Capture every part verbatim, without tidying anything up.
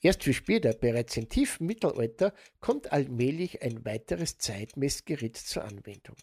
Erst viel später, bereits im tiefen Mittelalter, kommt allmählich ein weiteres Zeitmessgerät zur Anwendung.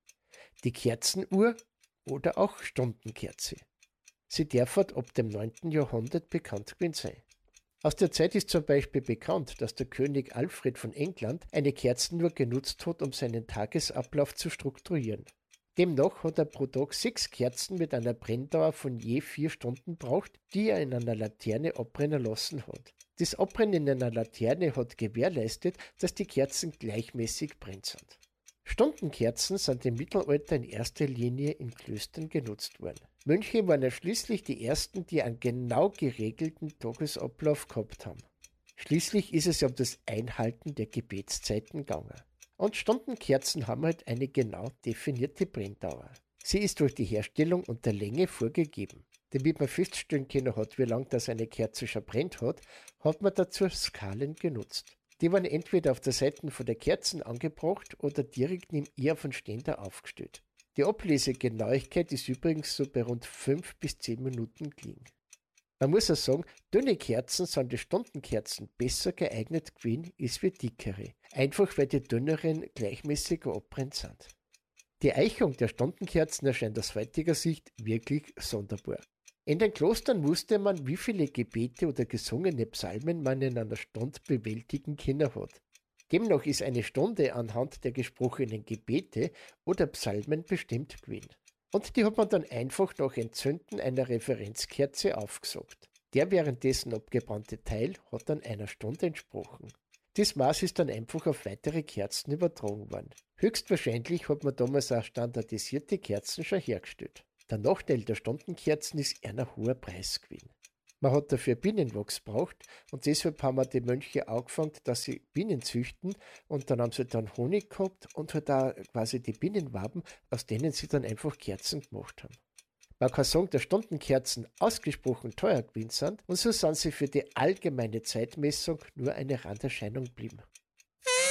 Die Kerzenuhr oder auch Stundenkerze. Sie darf ab dem neunten Jahrhundert bekannt gewesen sein. Aus der Zeit ist zum Beispiel bekannt, dass der König Alfred von England eine Kerzenuhr genutzt hat, um seinen Tagesablauf zu strukturieren. Demnach hat er pro Tag sechs Kerzen mit einer Brenndauer von je vier Stunden braucht, die er in einer Laterne abbrennen lassen hat. Das Abbrennen in einer Laterne hat gewährleistet, dass die Kerzen gleichmäßig brennt sind. Stundenkerzen sind im Mittelalter in erster Linie in Klöstern genutzt worden. Mönche waren ja schließlich die ersten, die einen genau geregelten Tagesablauf gehabt haben. Schließlich ist es ja um das Einhalten der Gebetszeiten gegangen. Und Stundenkerzen haben halt eine genau definierte Brenndauer. Sie ist durch die Herstellung und der Länge vorgegeben. Damit man feststellen können hat, wie lange das eine Kerze schon brennt hat, hat man dazu Skalen genutzt. Die waren entweder auf der Seite von der Kerzen angebracht oder direkt neben ihr von Ständer aufgestellt. Die Ablesegenauigkeit ist übrigens so bei rund fünf bis zehn Minuten gelegen. Man muss auch sagen, dünne Kerzen sind die Stundenkerzen besser geeignet gewesen als wie dickere, einfach weil die dünneren gleichmäßiger abbrennt sind. Die Eichung der Stundenkerzen erscheint aus heutiger Sicht wirklich sonderbar. In den Klostern wusste man, wie viele Gebete oder gesungene Psalmen man in einer Stunde bewältigen können hat. Demnach ist eine Stunde anhand der gesprochenen Gebete oder Psalmen bestimmt gewesen. Und die hat man dann einfach nach Entzünden einer Referenzkerze aufgesagt. Der währenddessen abgebrannte Teil hat dann einer Stunde entsprochen. Das Maß ist dann einfach auf weitere Kerzen übertragen worden. Höchstwahrscheinlich hat man damals auch standardisierte Kerzen schon hergestellt. Der Nachteil der Stundenkerzen ist eher ein hoher Preis gewesen. Man hat dafür Bienenwachs braucht und deshalb haben wir die Mönche angefangen, dass sie Bienen züchten und dann haben sie dann Honig gehabt und halt da quasi die Bienenwaben, aus denen sie dann einfach Kerzen gemacht haben. Man kann sagen, dass Stundenkerzen ausgesprochen teuer gewesen sind und so sind sie für die allgemeine Zeitmessung nur eine Randerscheinung geblieben.